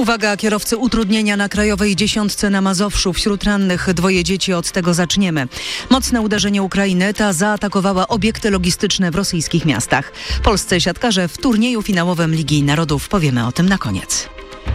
Uwaga, kierowcy utrudnienia na Krajowej Dziesiątce na Mazowszu. Wśród rannych 2 dzieci, od tego zaczniemy. Mocne uderzenie Ukrainy, ta zaatakowała obiekty logistyczne w rosyjskich miastach. Polscy siatkarze w turnieju finałowym Ligi Narodów. Powiemy o tym na koniec.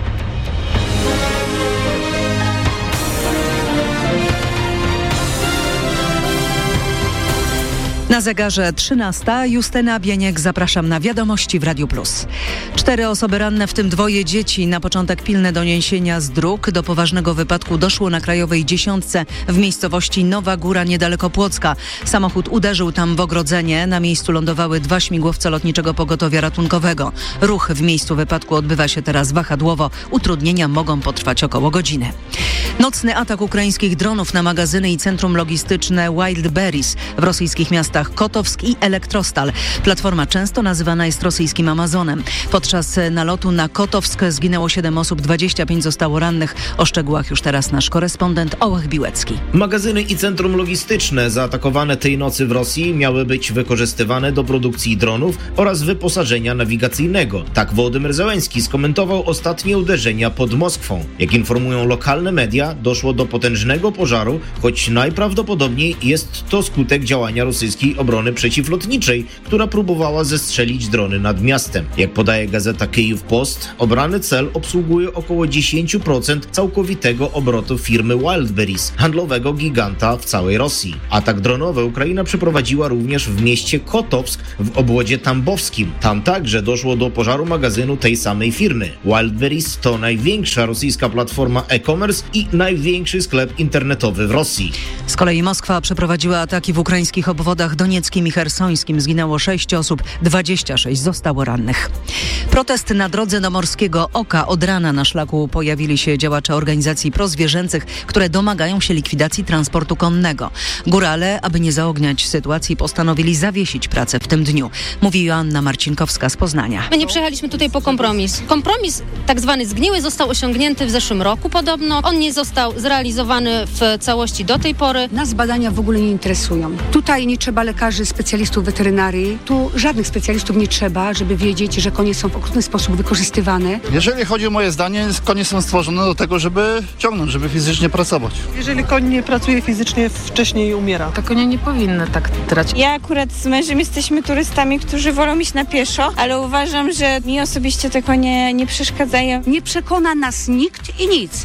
Na zegarze 13. Justyna Bieniek, zapraszam na wiadomości w Radiu Plus. 4 osoby ranne, w tym 2 dzieci. Na początek pilne doniesienia z dróg. Do poważnego wypadku doszło na Krajowej Dziesiątce w miejscowości Nowa Góra niedaleko Płocka. Samochód uderzył tam w ogrodzenie. Na miejscu lądowały 2 śmigłowce Lotniczego Pogotowia Ratunkowego. Ruch w miejscu wypadku odbywa się teraz wahadłowo. Utrudnienia mogą potrwać około godziny. Nocny atak ukraińskich dronów na magazyny i centrum logistyczne Wildberries w rosyjskich miastach Kotowsk i Elektrostal. Platforma często nazywana jest rosyjskim Amazonem. Podczas nalotu na Kotowsk zginęło 7 osób, 25 zostało rannych. O szczegółach już teraz nasz korespondent Ołech Biłecki. Magazyny i centrum logistyczne zaatakowane tej nocy w Rosji miały być wykorzystywane do produkcji dronów oraz wyposażenia nawigacyjnego. Tak Wołodymyr Zełenski skomentował ostatnie uderzenia pod Moskwą. Jak informują lokalne media, doszło do potężnego pożaru, choć najprawdopodobniej jest to skutek działania rosyjskiej obrony przeciwlotniczej, która próbowała zestrzelić drony nad miastem. Jak podaje gazeta Kyjów Post, obrany cel obsługuje około 10% całkowitego obrotu firmy Wildberries, handlowego giganta w całej Rosji. Atak dronowy Ukraina przeprowadziła również w mieście Kotowsk w obwodzie tambowskim. Tam także doszło do pożaru magazynu tej samej firmy. Wildberries to największa rosyjska platforma e-commerce i największy sklep internetowy w Rosji. Z kolei Moskwa przeprowadziła ataki w ukraińskich obwodach donieckim i chersońskim. Zginęło 6 osób, 26 zostało rannych. Protest na drodze do Morskiego Oka. Od rana na szlaku pojawili się działacze organizacji prozwierzęcych, które domagają się likwidacji transportu konnego. Górale, aby nie zaogniać sytuacji, postanowili zawiesić pracę w tym dniu. Mówi Joanna Marcinkowska z Poznania. My nie przyjechaliśmy tutaj po kompromis. Kompromis tak zwany zgniły został osiągnięty w zeszłym roku podobno. On nie został zrealizowany w całości do tej pory. Nas badania w ogóle nie interesują. Tutaj nie trzeba lekarzy, specjalistów weterynarii. Tu żadnych specjalistów nie trzeba, żeby wiedzieć, że konie są w okrutny sposób wykorzystywane. Jeżeli chodzi o moje zdanie, konie są stworzone do tego, żeby ciągnąć, żeby fizycznie pracować. Jeżeli koń nie pracuje fizycznie, wcześniej umiera. To konie nie powinny tak trać. Ja akurat z mężem jesteśmy turystami, którzy wolą iść na pieszo, ale uważam, że mi osobiście te konie nie przeszkadzają. Nie przekona nas nikt i nic.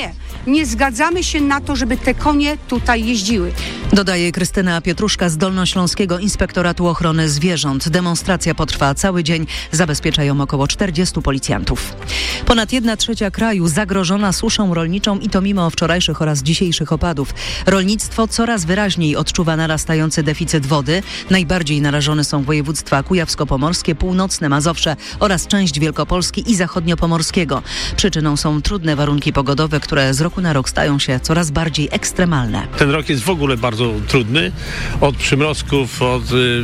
Nie zgadzamy się na to, żeby te konie tutaj jeździły. Dodaje Krystyna Pietruszka z Dolnośląskiego Inspektoratu Ochrony Zwierząt. Demonstracja potrwa cały dzień. Zabezpieczają około 40 policjantów. Ponad 1/3 kraju zagrożona suszą rolniczą i to mimo wczorajszych oraz dzisiejszych opadów. Rolnictwo coraz wyraźniej odczuwa narastający deficyt wody. Najbardziej narażone są województwa kujawsko-pomorskie, północne Mazowsze oraz część Wielkopolski i zachodniopomorskiego. Przyczyną są trudne warunki pogodowe, które z roku na rok stają się coraz bardziej ekstremalne. Ten rok jest w ogóle bardzo trudny. Od przymrozków, od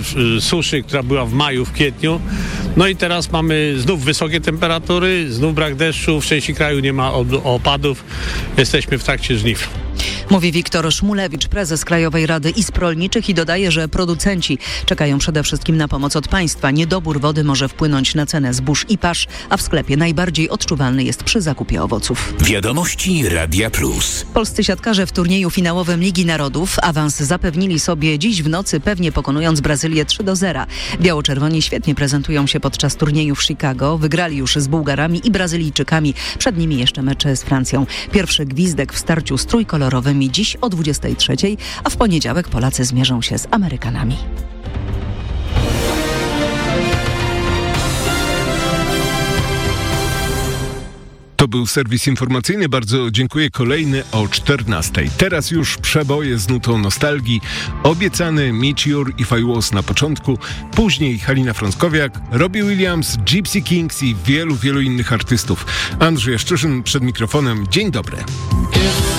suszy, która była w maju, w kwietniu. No i teraz mamy znów wysokie temperatury, znów brak deszczu, w części kraju nie ma opadów. Jesteśmy w trakcie żniw. Mówi Wiktor Szmulewicz, prezes Krajowej Rady Izb Rolniczych i dodaje, że producenci czekają przede wszystkim na pomoc od państwa. Niedobór wody może wpłynąć na cenę zbóż i pasz, a w sklepie najbardziej odczuwalny jest przy zakupie owoców. Wiadomości Radia Plus. Polscy siatkarze w turnieju finałowym Ligi Narodów awans zapewnili sobie dziś w nocy, pewnie pokonując Brazylię 3-0. Biało-czerwoni świetnie prezentują się podczas turnieju w Chicago. Wygrali już z Bułgarami i Brazylijczykami. Przed nimi jeszcze mecze z Francją. Pierwszy gwizdek w starciu z trójkolorowymi dziś o 23:00, a w poniedziałek Polacy zmierzą się z Amerykanami. To był serwis informacyjny. Bardzo dziękuję. Kolejny o 14:00. Teraz już przeboje z nutą nostalgii. Obiecany Meteor i If I Was na początku. Później Halina Frąckowiak, Robbie Williams, Gypsy Kings i wielu innych artystów. Andrzej Jaszczuszyn przed mikrofonem. Dzień dobry.